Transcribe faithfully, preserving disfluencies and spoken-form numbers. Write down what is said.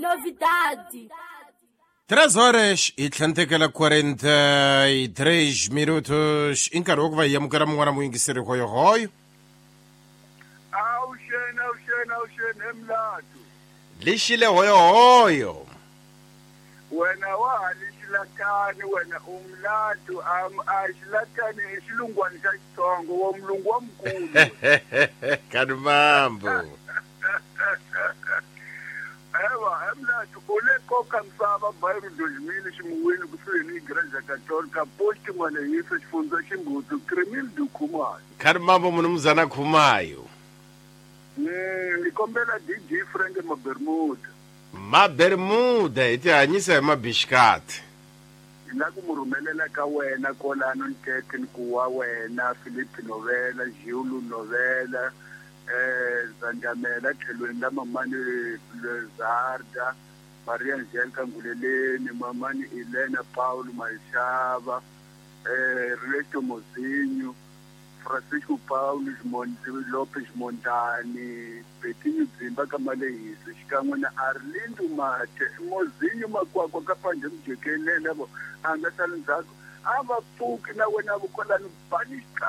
Novidade. Três horas e tlantekela quarenta e três minutos. Encarou que vai amukara mungwana mwingi siri hoyo hoyo. Awushena awushena awushena emlatu. Lishile hoyo hoyo. Wena walishilakani wena umlatu am ashilakani isilungwani sasongo womlungu wamkhulu. Kanumambo. Ewa emlatu kule koka msaba bayiru dojimini shimuwini kusini igreja katolika posti mwana yiso shifunzo shimbutu kremil dukumani. Kanumambo munumzana kumayo. Mm, nikombela D J Frank Mabermuda. Mabermuda iti hanyisa mabishkati. Nakumurumelela ka wena kolano ntete nkuwa wena Philip Novela, Julu Novela, eh Zandamela thelweni la mamani Lezarda, Maria Angelica Nguleleni, mamani Elena Paul Mashava, eh Reto Mozinho, Francisco Paulo Monte Lopes Montani, Petinho Zimba Kamalehisi, xikan'we na Arlindo Mate, Mozinho Makwakwa kapanje mjekele labo anga sala ndzhaku ava pfuki na wena vukolani banika